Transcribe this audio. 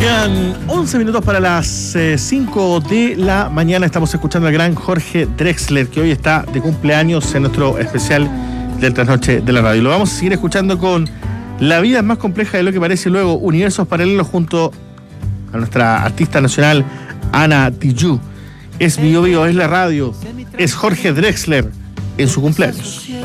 Quedan 11 minutos para las 5 de la mañana. Estamos escuchando al gran Jorge Drexler, que hoy está de cumpleaños en nuestro especial del Trasnoche de la Radio. Lo vamos a seguir escuchando con La vida es más compleja de lo que parece, luego Universos Paralelos junto a nuestra artista nacional Ana Tijoux. Es Bio Bio, es la radio, es Jorge Drexler en su cumpleaños.